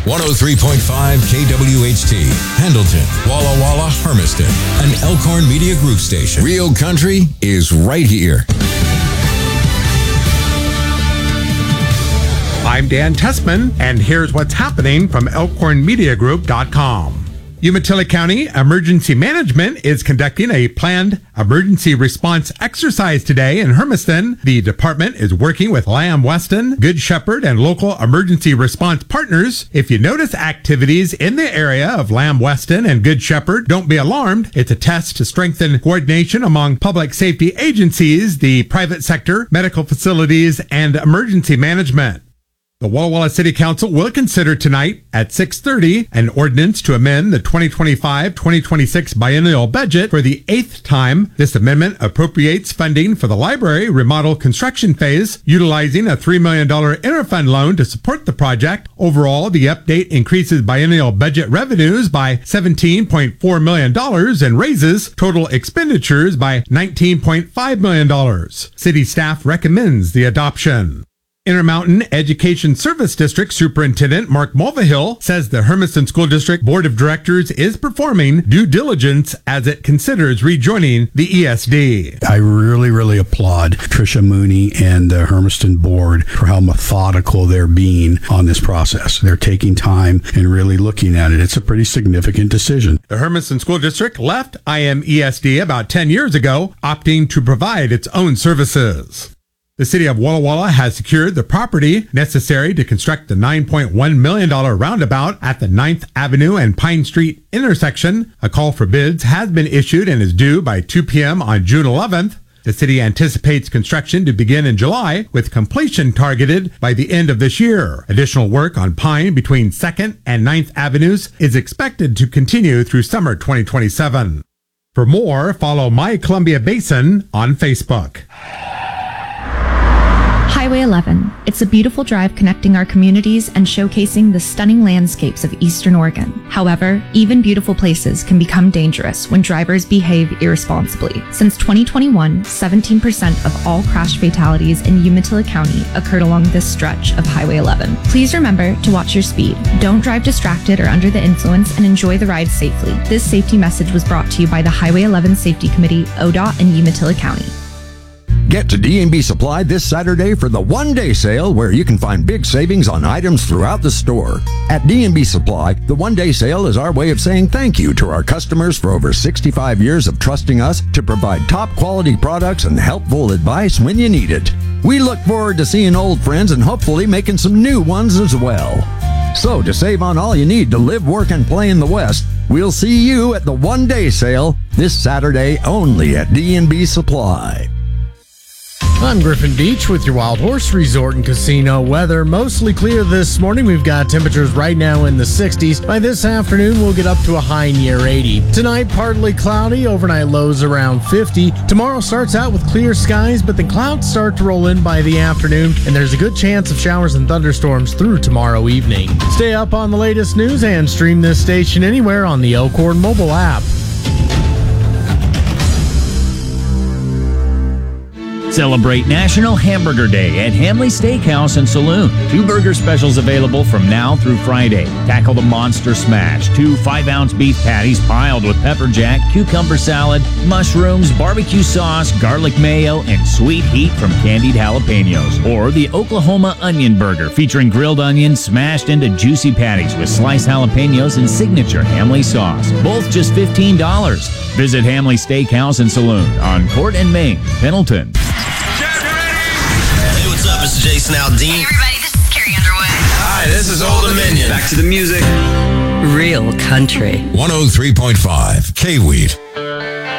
103.5 KWHT, Pendleton, Walla Walla, Hermiston, an Elkhorn Media Group station. Real country is right here. I'm Dan Tessman, and here's what's happening from ElkhornMediaGroup.com. Umatilla County Emergency Management is conducting a planned emergency response exercise today in Hermiston. The department is working with Lamb Weston, Good Shepherd, and local emergency response partners. If you notice activities in the area of Lamb Weston and Good Shepherd, don't be alarmed. It's a test to strengthen coordination among public safety agencies, the private sector, medical facilities, and emergency management. The Walla Walla City Council will consider tonight at 6:30 an ordinance to amend the 2025-2026 biennial budget for the 8th time. This amendment appropriates funding for the library remodel construction phase, utilizing a $3 million interfund loan to support the project. Overall, the update increases biennial budget revenues by $17.4 million and raises total expenditures by $19.5 million. City staff recommends the adoption. Intermountain Education Service District Superintendent Mark Mulvihill says the Hermiston School District Board of Directors is performing due diligence as it considers rejoining the ESD. I really applaud Tricia Mooney and the Hermiston Board for how methodical they're being on this process. They're taking time and really looking at it. It's a pretty significant decision. The Hermiston School District left IMESD about 10 years ago, opting to provide its own services. The city of Walla Walla has secured the property necessary to construct the $9.1 million roundabout at the 9th Avenue and Pine Street intersection. A call for bids has been issued and is due by 2 p.m. on June 11th. The city anticipates construction to begin in July, with completion targeted by the end of this year. Additional work on Pine between 2nd and 9th Avenues is expected to continue through summer 2027. For more, follow My Columbia Basin on Facebook. Highway 11. It's a beautiful drive connecting our communities and showcasing the stunning landscapes of Eastern Oregon. However, even beautiful places can become dangerous when drivers behave irresponsibly. Since 2021, 17% of all crash fatalities in Umatilla County occurred along this stretch of Highway 11. Please remember to watch your speed. Don't drive distracted or under the influence, and enjoy the ride safely. This safety message was brought to you by the Highway 11 Safety Committee, ODOT, and Umatilla County. Get to D&B Supply this Saturday for the one-day sale, where you can find big savings on items throughout the store. At D&B Supply, the one-day sale is our way of saying thank you to our customers for over 65 years of trusting us to provide top-quality products and helpful advice when you need it. We look forward to seeing old friends and hopefully making some new ones as well. So, to save on all you need to live, work, and play in the West, we'll see you at the one-day sale this Saturday only at D&B Supply. I'm Griffin Beach with your Wild Horse Resort and Casino weather. Mostly clear this morning. We've got temperatures right now in the 60s. By this afternoon, we'll get up to a high near 80. Tonight, partly cloudy, overnight lows around 50. Tomorrow starts out with clear skies, but the clouds start to roll in by the afternoon, and there's a good chance of showers and thunderstorms through tomorrow evening. Stay up on the latest news and stream this station anywhere on the Elkhorn mobile app. Celebrate National Hamburger Day at Hamley Steakhouse and Saloon. 2 burger specials available from now through Friday. Tackle the Monster Smash. 2 5-ounce beef patties piled with pepper jack, cucumber salad, mushrooms, barbecue sauce, garlic mayo, and sweet heat from candied jalapenos. Or the Oklahoma Onion Burger, featuring grilled onions smashed into juicy patties with sliced jalapenos and signature Hamley sauce. Both just $15. Visit Hamley Steakhouse and Saloon on Court and Main, Pendleton. Hey, what's up? It's Jason Aldean. Hey, everybody, this is Carrie Underwood. Hi, this is Old Dominion. Back to the music. Real country. 103.5 K-Wheat.